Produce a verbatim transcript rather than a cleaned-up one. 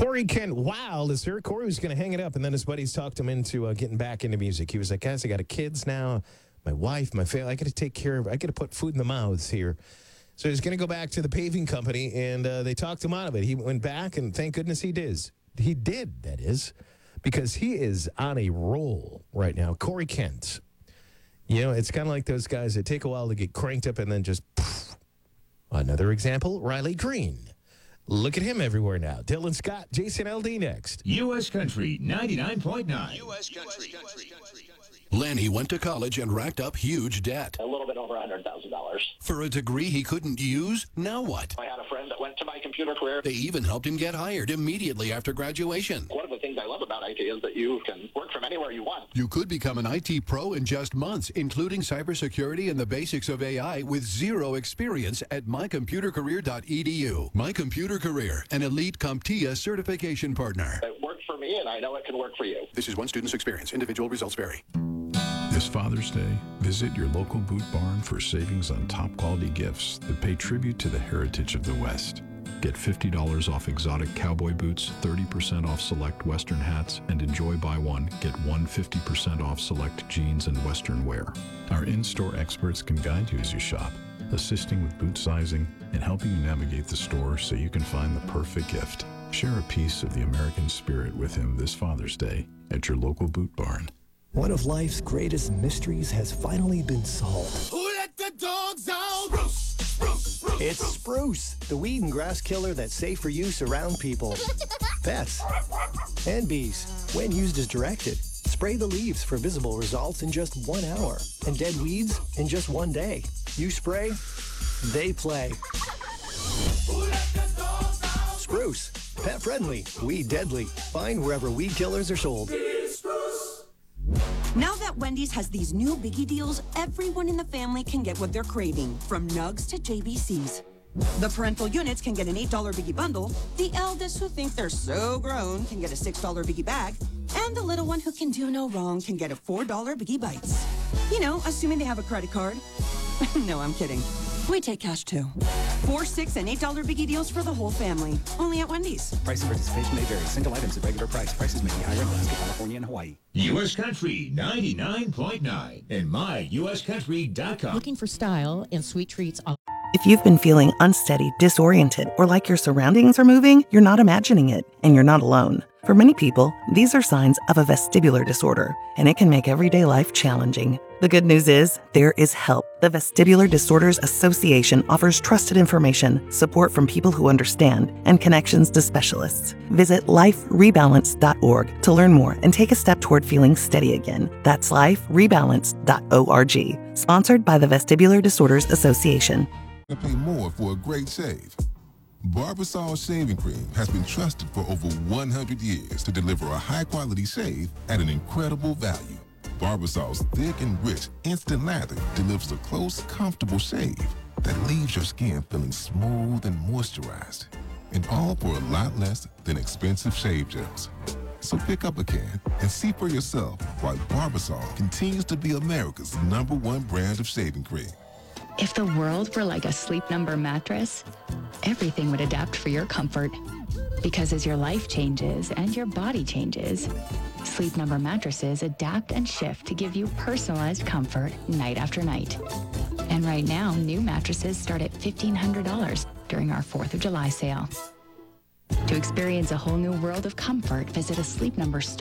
Corey Kent Wild is here. Corey was going to hang it up, and then his buddies talked him into uh, getting back into music. He was like, guys, I got a kids now, my wife, my family. I got to take care of, I got to put food in the mouths here. So he's going to go back to the paving company, and uh, they talked him out of it. He went back, and thank goodness he did. He did, that is, because he is on a roll right now. Corey Kent. You know, it's kind of like those guys that take a while to get cranked up and then just poof. Another example, Riley Green. Look at him everywhere now. Dylan Scott, Jason L D next. U S Country ninety-nine point nine. U S Country. Lenny went to college and racked up huge debt. A little bit over one hundred thousand dollars. For a degree he couldn't use, now what? I had a friend that went to my computer career. They even helped him get hired immediately after graduation. One of the things I love about I T is that you can work from anywhere you want. You could become an I T pro in just months, including cybersecurity and the basics of A I with zero experience at my computer career dot e d u. My Computer Career, an elite CompTIA certification partner. It worked for me, and I know it can work for you. This is one student's experience. Individual results vary. This Father's Day, visit your local Boot Barn for savings on top quality gifts that pay tribute to the heritage of the West. Get fifty dollars off exotic cowboy boots, thirty percent off select Western hats, and enjoy buy one, get one fifty percent off select jeans and Western wear. Our in-store experts can guide you as you shop, assisting with boot sizing and helping you navigate the store so you can find the perfect gift. Share a piece of the American spirit with him this Father's Day at your local Boot Barn. One of life's greatest mysteries has finally been solved. Who let the dogs out? Spruce, spruce, spruce. It's Spruce, the weed and grass killer that's safe for use around people, pets, and bees. When used as directed, spray the leaves for visible results in just one hour, and dead weeds in just one day. You spray, they play. Who let the dogs out? Spruce, pet friendly, weed deadly. Find wherever weed killers are sold. Now that Wendy's has these new biggie deals, everyone in the family can get what they're craving, from nugs to J B Cs. The parental units can get an eight dollar biggie bundle, the eldest who think they're so grown can get a six dollar biggie bag, and the little one who can do no wrong can get a four dollar biggie bites. You know, assuming they have a credit card. No, I'm kidding. We take cash too. Four, six, and eight dollar biggie deals for the whole family. Only at Wendy's. Price and participation may vary. Single items at regular price. Prices may be higher in Alaska, California, and Hawaii. U S Country ninety-nine point nine and my U S country dot com. Looking for style and sweet treats. If you've been feeling unsteady, disoriented, or like your surroundings are moving, you're not imagining it, and you're not alone. For many people, these are signs of a vestibular disorder, and it can make everyday life challenging. The good news is, there is help. The Vestibular Disorders Association offers trusted information, support from people who understand, and connections to specialists. Visit life rebalance dot org to learn more and take a step toward feeling steady again. That's life rebalance dot org. Sponsored by the Vestibular Disorders Association. Pay more for a great shave. Barbasol shaving cream has been trusted for over one hundred years to deliver a high-quality shave at an incredible value. Barbasol's thick and rich instant lather delivers a close, comfortable shave that leaves your skin feeling smooth and moisturized, and all for a lot less than expensive shave gels. So pick up a can and see for yourself why Barbasol continues to be America's number one brand of shaving cream. If the world were like a Sleep Number mattress, everything would adapt for your comfort. Because as your life changes and your body changes, Sleep Number mattresses adapt and shift to give you personalized comfort night after night. And right now, new mattresses start at fifteen hundred dollars during our fourth of July sale. To experience a whole new world of comfort, visit a Sleep Number store.